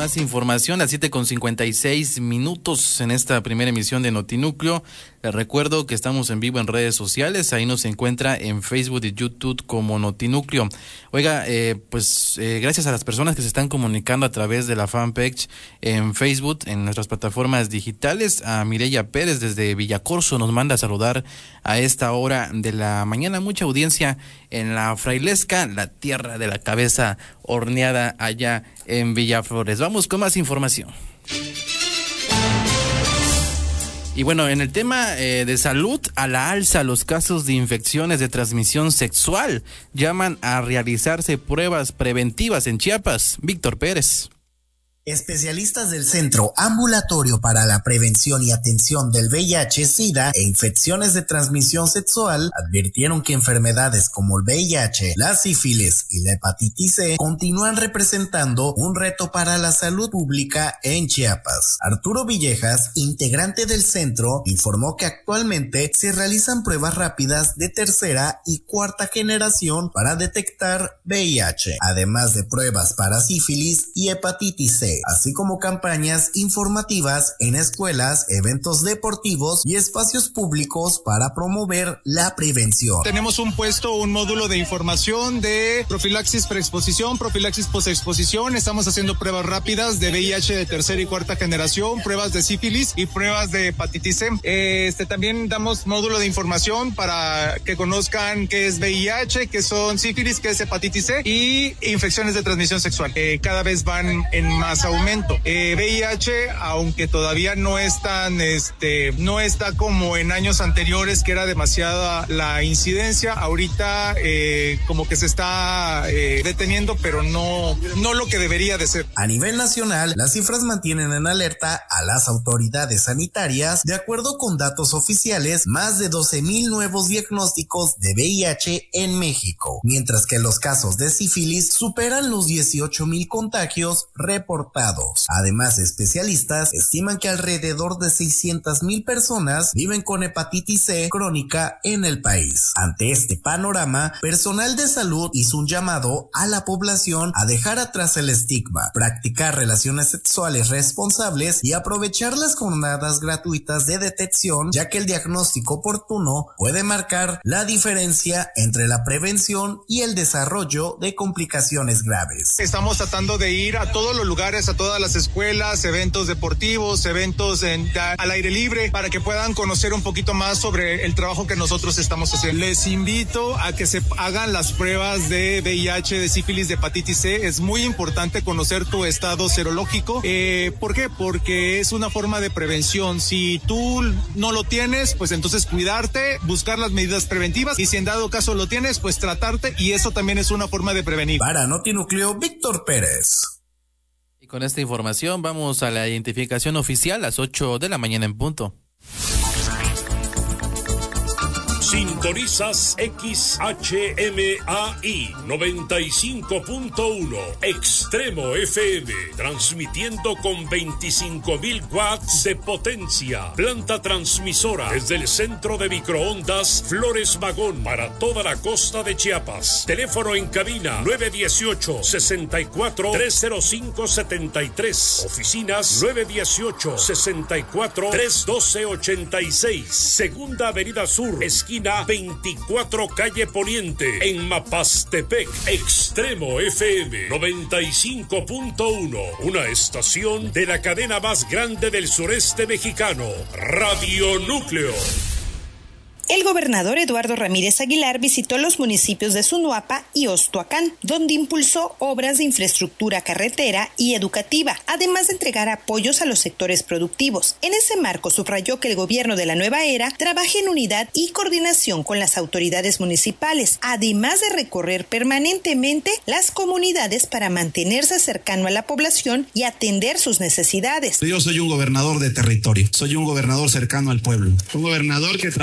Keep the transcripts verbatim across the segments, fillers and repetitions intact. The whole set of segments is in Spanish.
más información, a siete con cincuenta y seis minutos en esta primera emisión de Notinúcleo. Les recuerdo que estamos en vivo en redes sociales, ahí nos encuentra en Facebook y YouTube como Notinúcleo. Oiga, eh, pues eh, gracias a las personas que se están comunicando a través de la fanpage en Facebook, en nuestras plataformas digitales. A Mireya Pérez desde Villacorso nos manda a saludar a esta hora de la mañana. Mucha audiencia en la Frailesca, la tierra de la cabeza horneada allá en Villaflores. Vamos con más información. Y bueno, en el tema eh, de salud, a la alza los casos de infecciones de transmisión sexual. Llaman a realizarse pruebas preventivas en Chiapas. Víctor Pérez. Especialistas del Centro Ambulatorio para la Prevención y Atención del V I H, SIDA e infecciones de transmisión sexual advirtieron que enfermedades como el V I H, la sífilis y la hepatitis C continúan representando un reto para la salud pública en Chiapas. Arturo Villejas, integrante del centro, informó que actualmente se realizan pruebas rápidas de tercera y cuarta generación para detectar V I H, además de pruebas para sífilis y hepatitis C, así como campañas informativas en escuelas, eventos deportivos y espacios públicos para promover la prevención. Tenemos un puesto, un módulo de información de profilaxis preexposición, profilaxis posexposición. Estamos haciendo pruebas rápidas de V I H de tercera y cuarta generación, pruebas de sífilis y pruebas de hepatitis C. Este, también damos módulo de información para que conozcan qué es V I H, qué son sífilis, qué es hepatitis C y infecciones de transmisión sexual. Eh, cada vez van en más aumento. Eh, V I H, aunque todavía no es tan, este, no está como en años anteriores que era demasiada la incidencia, ahorita eh, como que se está eh, deteniendo, pero no, no lo que debería de ser. A nivel nacional, las cifras mantienen en alerta a las autoridades sanitarias. De acuerdo con datos oficiales, más de doce mil nuevos diagnósticos de V I H en México, mientras que los casos de sífilis superan los dieciocho mil contagios reportados. Además, especialistas estiman que alrededor de seiscientas mil personas viven con hepatitis C crónica en el país. Ante este panorama, personal de salud hizo un llamado a la población a dejar atrás el estigma, practicar relaciones sexuales responsables y aprovechar las jornadas gratuitas de detección, ya que el diagnóstico oportuno puede marcar la diferencia entre la prevención y el desarrollo de complicaciones graves. Estamos tratando de ir a todos los lugares, a todas las escuelas, eventos deportivos, eventos en, a, al aire libre, para que puedan conocer un poquito más sobre el trabajo que nosotros estamos haciendo. Les invito a que se hagan las pruebas de V I H, de sífilis, de hepatitis C. Es muy importante conocer tu estado serológico. Eh, ¿Por qué? Porque es una forma de prevención. Si tú no lo tienes, pues entonces cuidarte, buscar las medidas preventivas, y si en dado caso lo tienes, pues tratarte, y eso también es una forma de prevenir. Para Notinúcleo, Víctor Pérez. Y con esta información vamos a la identificación oficial a las ocho de la mañana en punto. Sintonizas X H M A I noventa y cinco punto uno Extremo F M, transmitiendo con veinticinco mil watts de potencia. Planta transmisora desde el centro de microondas Flores Magón para toda la costa de Chiapas. Teléfono en cabina nueve uno ocho, seis cuatro, tres cero cinco siete tres. Oficinas nueve uno ocho, seis cuatro, tres uno dos ocho seis. Segunda Avenida Sur, esquina veinticuatro calle Poniente, en Mapastepec. Extremo F M noventa y cinco punto uno, una estación de la cadena más grande del sureste mexicano, Radio Núcleo. El gobernador Eduardo Ramírez Aguilar visitó los municipios de Zunuapa y Ostoacán, donde impulsó obras de infraestructura carretera y educativa, además de entregar apoyos a los sectores productivos. En ese marco subrayó que el gobierno de la nueva era trabaja en unidad y coordinación con las autoridades municipales, además de recorrer permanentemente las comunidades para mantenerse cercano a la población y atender sus necesidades. Yo soy un gobernador de territorio, soy un gobernador cercano al pueblo, un gobernador que trabaja al lado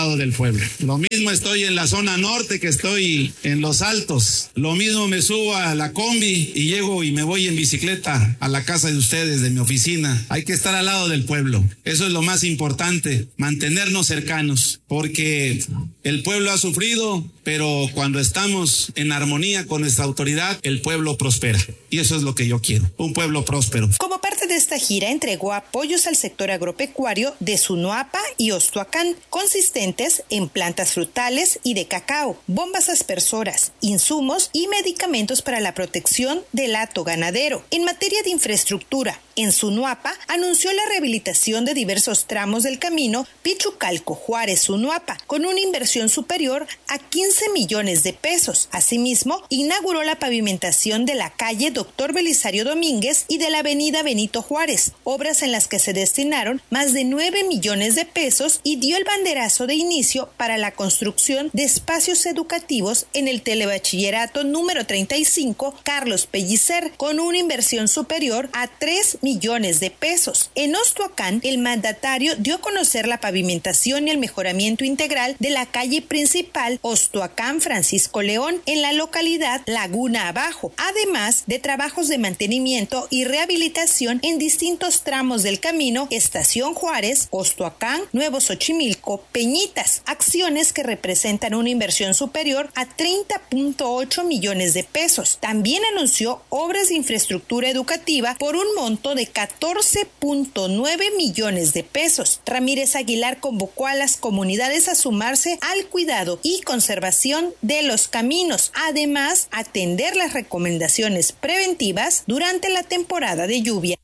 lado del pueblo. Lo mismo estoy en la zona norte que estoy en los altos. Lo mismo me subo a la combi y llego y me voy en bicicleta a la casa de ustedes, de mi oficina. Hay que estar al lado del pueblo. Eso es lo más importante, mantenernos cercanos, porque el pueblo ha sufrido, pero cuando estamos en armonía con nuestra autoridad, el pueblo prospera. Y eso es lo que yo quiero, un pueblo próspero. Como parte de esta gira, entregó apoyos al sector agropecuario de Sunuapa y Ostoacán, consistentes en plantas frutales y de cacao, bombas aspersoras, insumos y medicamentos para la protección del hato ganadero. En materia de infraestructura, en Sunuapa anunció la rehabilitación de diversos tramos del camino Pichucalco-Juárez-Sunuapa, con una inversión superior a quince millones de pesos. Asimismo, inauguró la pavimentación de la calle Doctor Belisario Domínguez y de la avenida Benito Juárez, obras en las que se destinaron más de nueve millones de pesos, y dio el banderazo de inicio para la construcción de espacios educativos en el telebachillerato número treinta y cinco Carlos Pellicer, con una inversión superior a tres millones de pesos. En Ostoacán, el mandatario dio a conocer la pavimentación y el mejoramiento integral de la calle principal Ostoacán Francisco León en la localidad Laguna Abajo, además de trabajos de mantenimiento y rehabilitación en distintos tramos del camino Estación Juárez, Ostoacán, Nuevo Xochimilco, Peñitas, acciones que representan una inversión superior a treinta punto ocho millones de pesos. También anunció obras de infraestructura educativa por un monto de catorce punto nueve millones de pesos. Ramírez Aguilar convocó a las comunidades a sumarse al cuidado y conservación de los caminos, además atender las recomendaciones preventivas durante la temporada de lluvia.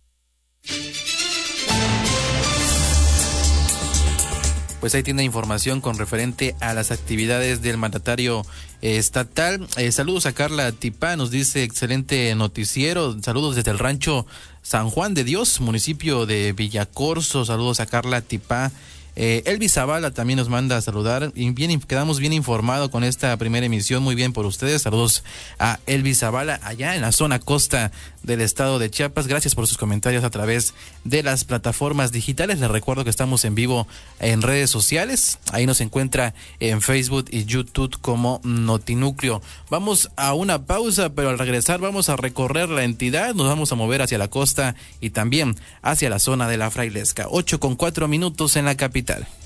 Pues ahí tiene información con referente a las actividades del mandatario eh, estatal. Eh, saludos a Carla Tipá, nos dice excelente noticiero. Saludos desde el rancho San Juan de Dios, municipio de Villacorso. Saludos a Carla Tipá. Eh, Elvis Zavala también nos manda a saludar y bien, quedamos bien informados con esta primera emisión, muy bien por ustedes. Saludos a Elvis Zavala allá en la zona costa del estado de Chiapas. Gracias por sus comentarios a través de las plataformas digitales. Les recuerdo que estamos en vivo en redes sociales. Ahí nos encuentra en Facebook y YouTube como Notinúcleo. Vamos a una pausa, pero al regresar vamos a recorrer la entidad. Nos vamos a mover hacia la costa y también hacia la zona de la Frailesca. Ocho con cuatro minutos en la capital.